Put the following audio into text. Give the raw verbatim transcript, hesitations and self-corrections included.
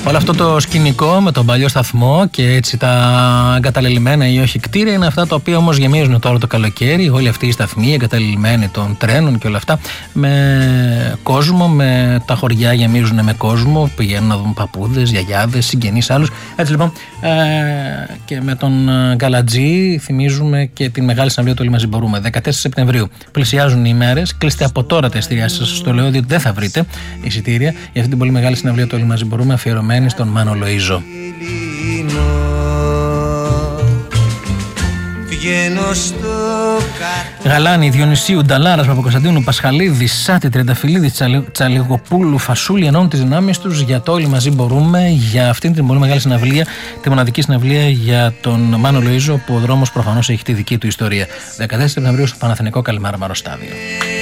Όλο αυτό το σκηνικό με τον παλιό σταθμό και έτσι τα εγκαταλελειμμένα ή όχι κτίρια είναι αυτά τα οποία όμως γεμίζουν τώρα το καλοκαίρι. Όλοι αυτοί οι σταθμοί εγκαταλελειμμένοι των τρένων και όλα αυτά με κόσμο, με τα χωριά γεμίζουν με κόσμο. Πηγαίνουν να δουν παππούδες, γιαγιάδες, συγγενείς άλλους. Έτσι λοιπόν ε, και με τον Καλατζή θυμίζουμε και την μεγάλη συναυλία του Όλοι Μαζί Μπορούμε. δεκατέσσερις Σεπτεμβρίου πλησιάζουν οι ημέρες. Κλείστε από τώρα τα εισιτήριά σας. Στο λέω διότι δεν θα βρείτε εισιτήρια για αυτή την πολύ μεγάλη συναυλία του Όλοι Μαζί Μπορούμε, αφιερωμένη στον Μάνο Λοΐζο. Γαλάνη, Διονυσίου, Νταλάρας, Παπακοσταντίνου, Πασχαλίδη, Σάτη, Τριανταφυλλίδη, Τσαλιγοπούλου, Φασούλη ενώνουν τις δυνάμεις τους για το Όλοι Μαζί Μπορούμε, για αυτήν την πολύ μεγάλη συναυλία, τη μοναδική συναυλία για τον Μάνο Λοΐζο, που ο δρόμος προφανώς έχει τη δική του ιστορία. δεκατέσσερις Σεπτεμβρίου στο Παναθηναϊκό Καλιμάρα Μαροστάδιο.